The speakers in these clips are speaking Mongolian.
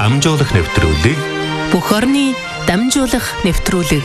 дамжуулах нэвтрүүлэг бүх орны дамжуулах нэвтрүүлэг.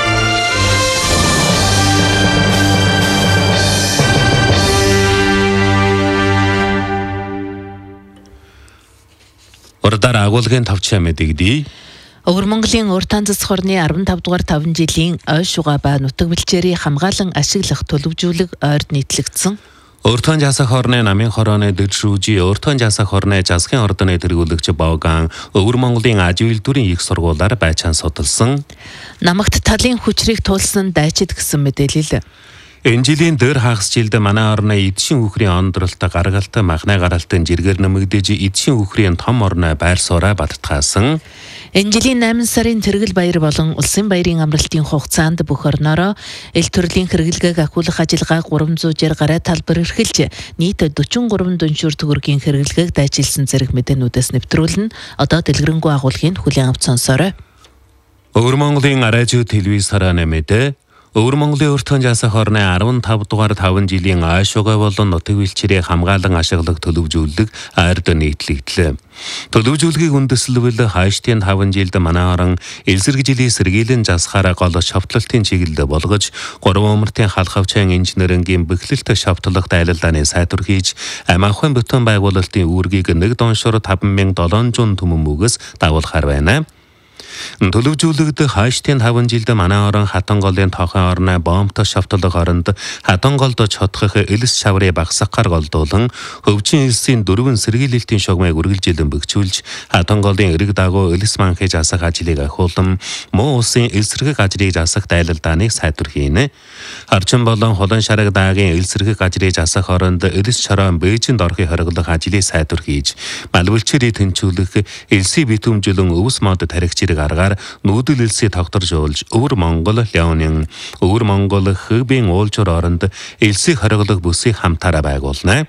Урдаар агуулгын тавчаа мэдэгдээ. Өвөр Монголын уртаан засаг орны 15 дугаар 5 жилийн ой шугаа ба нутаг бэлчээрийн хамгаалан ашиглах төлөвжүүлэг ойрд нийтлэгдсэн. Уртаан засаг орны намын хорооны дэвшүүжи уртаан засаг орны засгийн ордны тэргүүлэгч Боган Өвөр Монголын аж үйлдвэрийн их сургуулиар байчаан судалсан. Намагт талын хүчрийг туулсан дайчид гэсэн мэдээлэл. Энэ жилийн дээр хагас жилд манай орны эдшин үхрийн ондролтой гаргалтай махнай гаралтын жиргээр нэмэгдэж эдшин үхрийн том орны байр сууриа баттгаасан. Энэ жилийн 8 сарын тэргэл баяр болон улсын баярын амралтын хугацаанд бүх орноороо эл төрлийн хэрэглэгээг ахиулах ажиллагааг 360 гаруй талбар эрхэлж нийт 43 дүншүүр төгрөгийн хэрэглэгээг дайчилсан зэрэг мэдээнүүдээс нэвтрүүлнэ. Одоо дэлгэрэнгүй агуулгын хүлээн авч сонсоорой. Өвөр Монголын радио телевизээр нэмэдэ Өвөр Монголын уртаан засаг орны 15 дугаар 5 жилийн ой шугай болон нутаг бэлчээрийн хамгаалан ашиглах төлөвжүүлэг ойрд нийтлэгдлээ. Төлөвжүүлгийг үндэслэвэл хойштын 5 жилд манай орон элсэрэг жилийн сэргийлэн засахаараа гол шовтлолтын чиглэлд болгож 3 умартын халах авчаан инженерингийн бэхлэлт шовтлох дайлалдааны сайтар хийж амаахын бүтэн байгуулалтын үүргийг 1 доншор 5700 түмэн дагуулахаар байна. Төлөвжүүлэгд хойштын 5 жилд манай орон хатан голын тохон орны бомбтой шавтлах оронд хатан голд чотхох элс шаврыг багасгахаар голдуулан хөвчин элсийн 4 сэргийлэлтийн шугамыг үргэлжилэн бэхжүүлж хатан голын эрэг дагуу элс манхэж асах ажлыг ахиулан муу улсын элсэрэг ажрыг засах дайлалдааныг сайтар хийнэ. Харчин болон холон шараг даагийн элсэрэг ажрыг засах оронд элс шороон Бээжинд орохыг хориглох ажлыг сайтар хийж малбэлчээрийг тэнцвүүлэх элсийн битүүмжлэн өвс мод тархичрыг аргаар нүүдэл элсийг тогтворжуулж Өвөр Монгол Леонин Өвөр Монгол хөвбийн уулжуур оронд элсийг хориглох бүсийг хамтаараа байгуулна.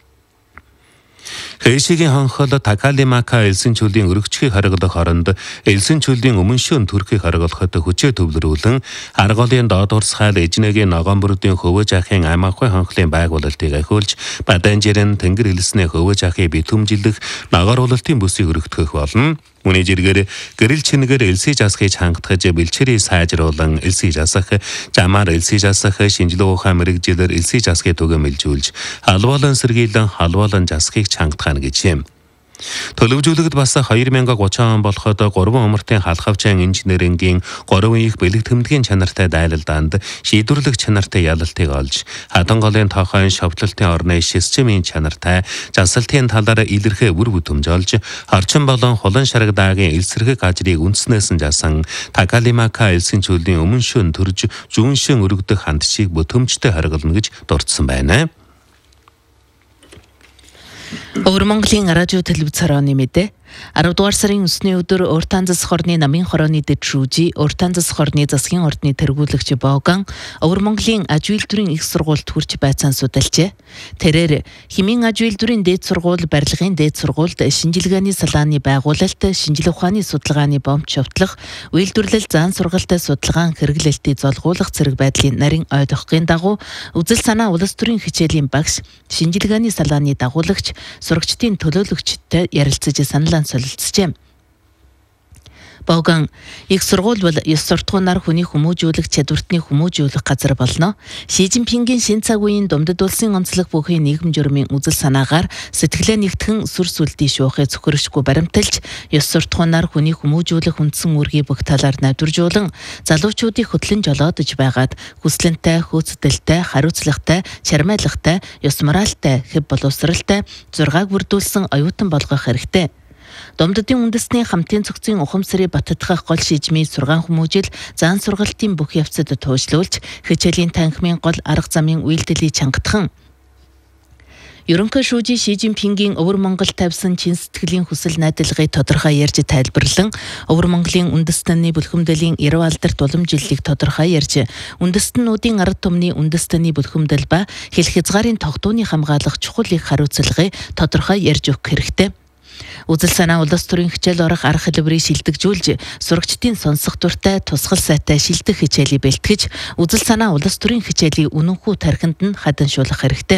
Хэшигийн хонхол Такалимака элсэн чүлийн өргөчхийг хориглох оронд элсэн чүлийн өмнө шөн төрхийг хориглоход хүчээ төвлөрүүлэн арголын доод урсгаал эжнэгийн ногоон бүрдийн хөвөж ахын амаахын хонхлын байгуулалтыг ахиулж Баданжирэн тэнгэр элснээ хөвөж ахыг битүүмжилэх нагааруулалтын бүсийг өргөтгөх болно. Үүний жиргээр гэрэл чингээр элсий засахыг хангахж бэлчээрийг сайжруулан элсий засах, жамаар элсий засах, шинжилгээ ухаан мэрэгжилээр элсий засахыг түгээмэлжүүлж, халвуулан сэргийлэн халвуулан засахыг хангах гэж юм. Төлөвжүүлэгд бас 2030 он болоход 3 умартын халах авчаан инженерингийн 3 их бэлэг тэмдгийн чанартай дайлалдаанд шийдвэрлэх чанартай ялалтыг олж, хатан голын тохон шовтлолтын орны шисчмийн чанартай засалтын талаар илэрхээ үр бүтэмж олж, орчин болон холон шараг даагийн элсэрэг ажрыг үндснээс нь жасан Такалимака элсэн чүлийн өмнө шөн төрж зүүн шөн өргөдөх хандшийг бүтэмжтэй хориглоно гэж дурдсан байна. Өвөр Монголын радио телевизээр нэмэдэ 10 дугаар сарын 9-ний өдөр уртаан засаг орны намын хорооны дэвшүүжи уртаан засаг орны засгийн ордны тэргүүлэгч Боган Өвөр Монголын аж үйлдвэрийн их сургуульд хүрч байцаан судалжээ. Тэрээр хэмийн аж үйлдвэрийн дээд сургууль, барилгын дээд сургуульд шинжилгээний салааны байгуулалт, шинжилгээ ухааны судалгааны бомб шовтлох, үйлдвэрлэл заан сургалтын судалгаан хэрэглэлтийг золгуулах зэрэг байдлын нарийн ойдохын дагуу үзэл санаа улс төрийн хичээлийн багш, шинжилгээний салааны дагуулагч, сурагчдын төлөөлөгчтэй ярилцаж саналаа солилцжээ. Боган их сургууль бол ёс суртахуунаар хүний хүмүүжүүлэх чадвартны хүмүүжүүлэх газар болно. Ши Жинпингийн шин цаг үеийн Думдад улсын онцлог бүхий нийгэм журмын үзэл санаагаар сэтгэлээ нэгтгэн сүр сүлдий шуухыг зөвхөрөшгүй баримталж, ёс суртахуунаар хүний хүмүүжүүлэх үндсэн үүргийг бүх талаар навдваржуулан, залуучуудыг хөтлөн жолоодож байгаад хүслэнтэй, хөөцөлтэй, хариуцлагатай, чармайлгатай, ёс моралтай, хэв боловсралтай зургааг бүрдүүлсэн оюутан болгох хэрэгтэй. Думдадын үндэсний хамтын цогцын ухамсарыг баттгах гол шижмийн сургаан хүмүүжил заан сургалтын бүх явцад туужлуулж, хичээлийн танхимын гол арга замын үйлдэлийг чангатхан. Ерөнхий шүүжи Ши Жинпингийн Өвөр Монгол тавьсан чин сэтгэлийн хүсэл найдалгыг тодорхой ярьж тайлбарлан, Өвөр Монголын үндэстний бүлхэмдлийн 90 алдарт уламжлалыг тодорхой ярьж, үндэстнүүдийн ард түмний үндэстний бүлхэмдэл ба хэл хязгаарын тогтооны хамгаалах чухал их хариуцлагыг тодорхой ярьж өгөх хэрэгтэй. Үзэл санаа улс төрийн хичээл орох арга хэлбэрийг шилдэгжүүлж, сурагчдын сонсох дуртай, тусгал сайтай шилдэг хичээлийг бэлтгэж, үзэл санаа улс төрийн хичээлийн үнэнхүү тархинд нь хаданшуулах хэрэгтэй.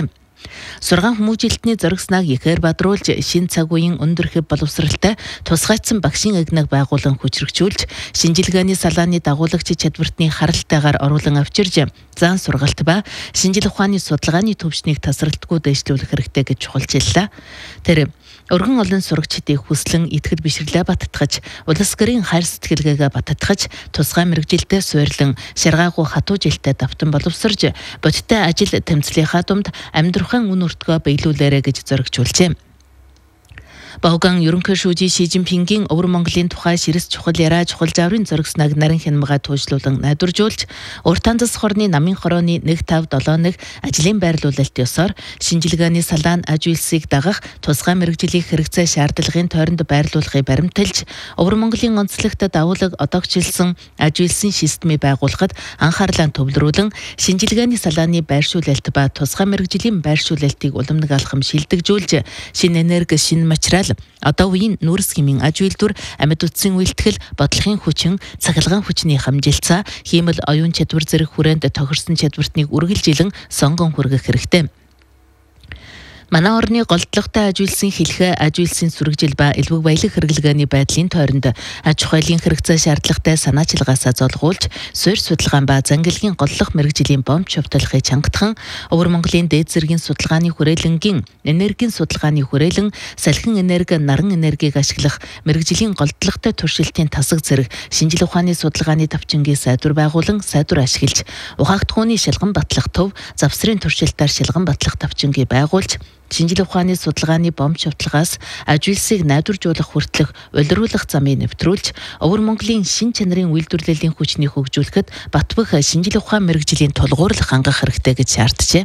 Сургаан хүмүүжилтний зөргснаг ихээр бадруулж шин цаг үеийн өндөр хэв боловсралтай тусгайцсан багшийн агнаг байгуулан хүчрэгжүүлж шинжилгээний салааны дагуулагч чадвартны харалтайгаар оруулан авчирж заан сургалт ба шинжлэх ухааны судалгааны төвчнийг тасралтгүй дэвшлүүлэх хэрэгтэй гэж чухалчиллаа. Тэр өргөн олон сурагчдыг хүслэн итгэл бишрлээ баттгаж, улс гэрийн хайр сэтгэлгээгээ баттгаж, тусгай мэрэгжилтэд суйрлан шаргаагүй хатуу жилтэд давтан боловсрж, бодиттой ажил тэмцлийнхаа дунд амьдрахын үн өртгөө биелүүлээрэ гэж зоригжуулжээ. Бауган ерөнхий шүүжи Ши Жинпингийн Өвөр Монголын тухай ширэс чухал яриа чухал жаврын зөргснаг нарийн хянамгаа туужлуулан найдваржуулж, уртан зас хорны намын хорооны 157-ыг ажлын байрлуулалт ёсоор шинжилгээний салаан аж үйлсийг дагах тусгай мэрэгжлийн хэрэгцээ шаардлагын тойронд байрлуулахыг баримталж, Өвөр Монголын онцлогт дагуулаг одоогчилсан аж үйлсийн системийг байгуулахад анхаарлаа төвлөрүүлэн шинжилгээний салааны байршуулалт ба тусгай мэрэгжлийн байршуулалтыг уламнаг алхам шилдэгжүүлж, шинэ энерги, шинэ материал одоо үеийн нүүрс хэмийн аж үйлдвэр, амьд үтсийн үйлдэл, бодлогын хүчин, цахилгаан хүчний хамжилцаа, хиймэл оюун чадвар зэрэг хүрээнд тохирсон чадвартныг үргэлжилэн сонгон хүргэх хэрэгтэй. Манай орны голдлоготой аж үйлсийн хэлхээ, аж үйлсийн сүрэгжил ба элбэг баялаг хэрэглгээний байдлын тойронд аж ахуйлын хэрэгцээ шаардлагатай санаачилгаасаа золгуулж, суурь судалгаан ба зангилгийн голлох мэрэгжлийн бомб шувталхыг чангатхан, Өвөр Монголын дээд зэргийн судалгааны хүрээлэнгийн энергийн судалгааны хүрээлэн, салхин энерги, наран энергийг ашиглах мэрэгжлийн голдлоготой туршилтын тасаг зэрэг шинжлэх ухааны судалгааны тавчингийн сайдвар байгуулан сайдвар ашиглаж, ухаагдхууны шалган батлах төв, завсрын туршилтаар шалган батлах тавчингийг байгуулж, шинжлэх ухааны судалгааны бомб шавталгаас аж үйлсийг найдваржуулах хүртэлх улируулах замыг нэвтрүүлж, Өвөр Монголын шин чанарын үйлдвэрлэлийн хүчнийг хөгжүүлэхэд батбах шинжлэх ухаан мэрэгжлийн тулгуурлах хангах хэрэгтэй гэж шаарджээ.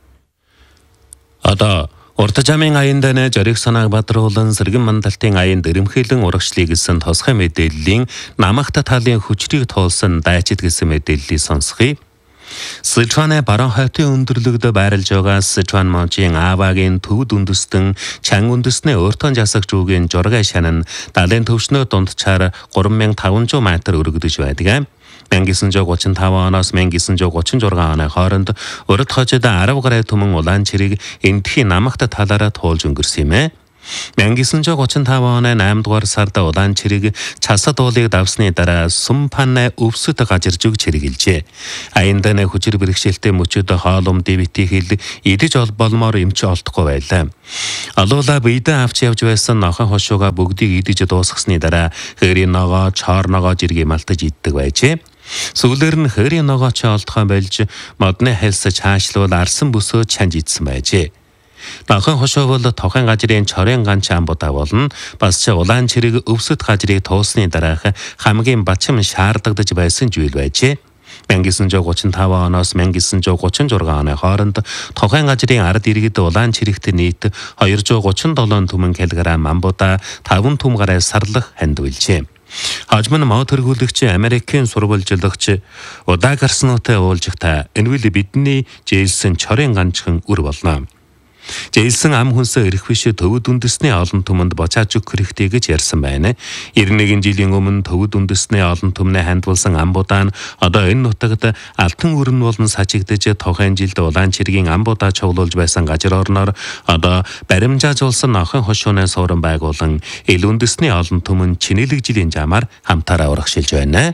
Одоо Уртажамын аянданы жориг санааг бадруулан сэргэн мандалтын аянд эрэмхийлэн урагшлыг гэсэн тосгой мэдээллийн намагт талын хүчрийг туулсан дайчид гэсэн мэдээллийг сонсхий. Сычуаны баруун хойдын өндөрлөгд байрлаж байгаа Сычуан мончийн Аавагийн төвд үндэстэн Чанг үндэстний өөртөө жасагч үгийн жургай шанан далайн төвшнөө дундчаар 3500 м өргөдөж байдаг. 1935 оноос 1936 оны хооронд урд хожид 10 гаруй түмэн улаан чирийг энтхийн намагт талаараа туулж өнгөрсөн юм ээ. 1935 оны 8 дугаар сард улаан чирийг часад уулыг давсны дараа Сумпаны өвсөд гажирж өг чиргэлжээ. Аянданы хүчир бэрхшээлтэй мөчөд хоолом дэвити хил идэж болмоор эмч олдохгүй байлаа. Алуула бийдэн авч явж байсан нохон хошууга бүгдийг идэж дуусгасны дараа хэрийн ногоо, чоор ногоо жиргээ малтаж иддэг байжээ. Сүүлээр нь хэрийн ногоочоо олдохоо болж модны хэлсэж хаашлуул арсан бүсөө чанж идсэн байжээ. Нохон хошуу бол тохон гажрын чорын ганч амбудаа болно. Бас ч улаан чирэг өвсөд гажрыг туусны дараах хамгийн бачим шаардагдаж байсан зүйл байжээ. 1935 оноос 1936 оны хооронд тохон гажрын ард иргэд улаан чирэгт нийт 237 түмэн килограмм амбудаа 5 түм гараа сарлах ханд үйлжээ. Хажим нь мод тэргүүлэгч Америкийн сурвалжилагч удаа гарснуутай уулжихта энэ үл бидний жээлсэн чорын ганчхан үр болно. Жээлсэн ам хүнсээ ирэх биш төвд үндэсний олон түмэнд бочааж өгөх хэрэгтэй гэж ярьсан байна. 91 жилийн өмнө төвд үндэсний олон түмний хандвалсан амбудаа нь одоо энэ нутагт алтан өрн болон сажигдэж тухайн жилд улаан чиргийн амбудаа човлуулж байсан гажир орноор одоо баримжаажуулсан нохон хошууны суурин байгуулан ил үндэсний олон түмэн чинэлэг жилийн жамаар хамтаараа урагшилж байна.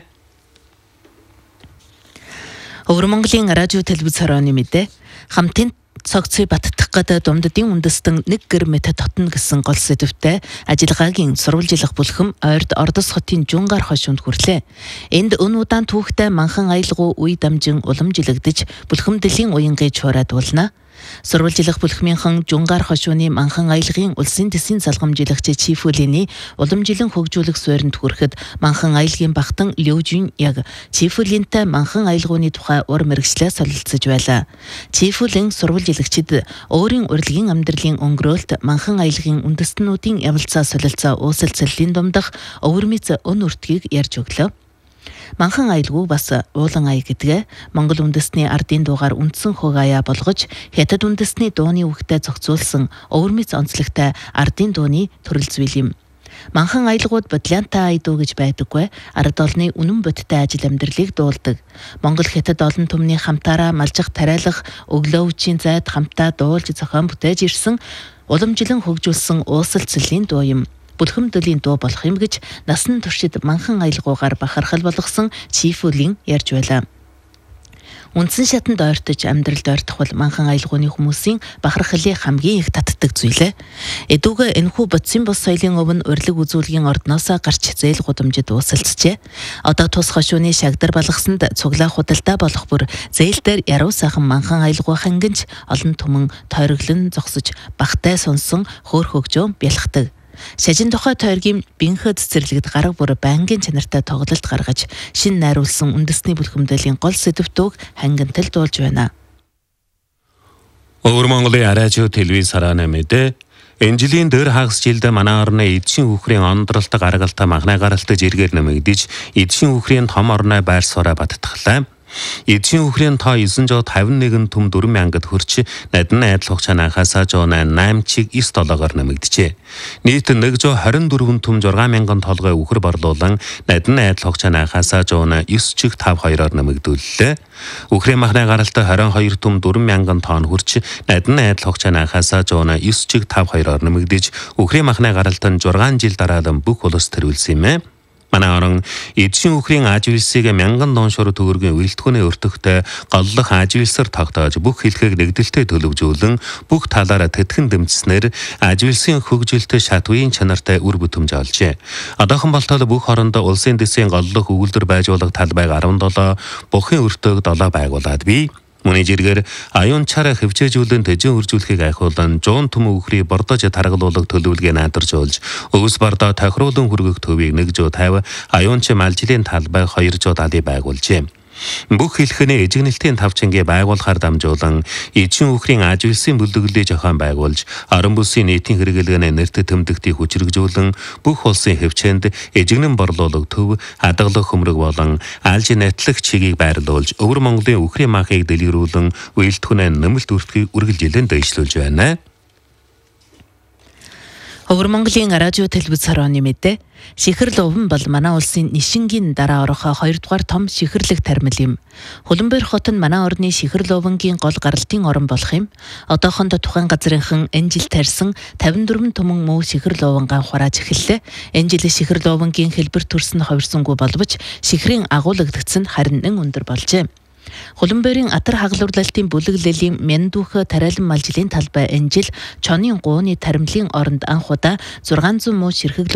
Өвөр Монголын радио телевиз хорооны мэдээ хамтын цогцыг баттгах гэдэг дунддын үндэстэн 1 гэрмэт тотно гэсэн гол сэдвтэй ажиллагаагийн сурвалжилах бүлхэм ойрд Ордос хотын Жунгаар хошуунд хүрлээ. Энд өн удаан түүхтэй манхан аялгау үе дамжин уламжилагдж бүлхэмдлийн уянгийн чуураад болно. Сурвалжилах бүлхмийнхэн Жунгаар хошууны манхан аялгын улсын төсвийн залгамжлагч Чифүлэний уламжилан хөгжүүлэх суурьнд хүрэхэд манхан аялгийн багтан Лёжин яг Чифүлэнтэй манхан аялгууны тухай ур мэргэжлээ солилцож байлаа. Чифүлэн сурвалжилагчид өөрийн урлагийн амьдралын өнгөрөөлт манхан аялгын үндэстнүүдийн явалцаа солилцоо уусалцлалын дундах өвөр мэц өн өртгийг ярьж өглөө. Манхан аялгүй бас уулан ая гэдгээ Монгол үндэстний ардын дуугаар үндсэн хөг аяа болгож хятад үндэстний дууны үгтэй зохицуулсан өвөр мэц онцлогтой ардын дууны төрөл зүйл юм. Манхан аялгууд бодлянтай айдуу гэж байдаггүй. Ард олны үнэн бодиттой ажил амьдралыг дуулдаг. Монгол Хятад олон түмний хамтаараа малжих тариалах өглөөвчийн зайд хамтаа дуулж зохион бүтээж ирсэн уламжлан хөгжүүлсэн уусалцлын дуу юм. Бүлхэмдлийн дуу болох юм гэж насан туршид манхан аялгуугаар бахархал болгосон Чифүлийн ярьж байлаа. Үндсэн шатанд ойртож амьдралд ойртох бол манхан аялгууны хүмүүсийн бахархлыг хамгийн их татдаг зүйлээ. Эдүүгээ энэхүү бодисын бос соёлын өвн урилга үзүүлгийн ордноосоо гарч зээл гудамжид уусалцжээ. Одоо тус хошууны шагдар балгасанд цуглаа худалдаа болох бүр зээл дээр яруу сайхан манхан аялгуу хангинч олон түмэн тойроглон зогсож багтай сонсон хөөр хөгжөө бялхдаг. Шажин тухай тойргийн бинхэ цэцэрлэгд гараг бүр байнгын чанартай тоглолт гаргаж шин найруулсан үндэсний бүлхэмдлийн гол сэдвтүүг хангинтал дуулж байна. Өвөр Монголын радио телевиз харааны мэдээ энэ жилийн дээр хагас жилдээ манай орны эдшин хүүхрийн ондролтог аргалтай махнаа гаралтаж эргээр нэмэгдэж эдшин хүүхрийн том орны байр сууриа баттгалаа. Эдшин хүүхрийн тоо 951 түм 4000-д хүрч надны айдал хугацаанаас жоона 8 чиг 9 долоогоор нэмэгдэжээ. Нийт 124 түм 6000 толгой үхэр борлуулан надны айдал хугацаанаас жоона 9 чиг 52-оор нэмэгдүүллээ. Үхрийн махны гаралтай 22 түм 4000 тонн хүрч надны айдал хугацаанаас жоона 9 чиг 52-оор нэмэгдэж үхрийн махны гаралтай 6 жил дараалан бүх улс төрүүлсэн юм ээ. Манай орон эдшин үхрийн ажвилсыг 1000 доншор төгрөгийн үйлдвэрийн өртөгтэй голлох ажвилсаар тогтоож бүх хэлхийг нэгдэлтэй төлөвжүүлэн бүх талаараа тэтгэн дэмжснээр ажвилсын хөгжилтэй шатвын чанартай үр бүтэмж олжээ. Одоохон болтол бүх орондоо улсын дэсийн голлох өгүүлбэр байжуулах талбайг 17, бухын өртөөг 7 байгуулад бий. Мөний жиргээр аюун чараа хөвчөөжүүлэн төжин үржүүлэхийг айхуулан жуун түм үхрий бордож таргалуулах төлөвлөгөө надаржуулж өвс бардаа тохируулан хүргэх төвийг 150 аюунч малжилын талбай 270 байгуулжээ. Бүх хэлхэний эжигнэлтийн тавчингээ байгуулахаар дамжуулан эдшин үхрийн ажвилсын бүлэглэлийг зохион байгуулж орон бүсийн нийтийн хэрэглээний нэртэд тэмдэгтийг хүчрэгжүүлэн бүх улсын хөвчөнд эжигнэн борлуулах төв хадгалах хөмрөг болон алж найтлах чигийг байрлуулж Өвөр Монголын үхрийн махыг дэлгэрүүлэн үйлдвэрийн нэмэлт үртгийг үргэлжилэн дэвшлүүлж байна. Өвөр Монголын радио телевиз харааны мэдээ Шихэрл өвн бол манай улсын нишингийн дараа орох 2 дугаар том шихэрлэг тармил юм. Хөлбөмбөр хот нь манай орны Шихэрл өвнгийн гол гаралтын орон болох юм. Одоохондоо тухайн газрынхан энэ жил тарьсан 54 түмэн муу Шихэрл өвнгаа хурааж эхэллээ. Энэ жил Шихэрл өвнгийн хэлбэр төрсөн хувирсангүй боловч шихрийн агуулгадагц нь харин өндөр болжээ. Хөлбөмбөрийн атар хагалуурлалтын бүлэглэлийн Мяндүүх тариалан малжилын талбай энэ жил чонын гууны таримлын оронд анх удаа 600 муу ширхэг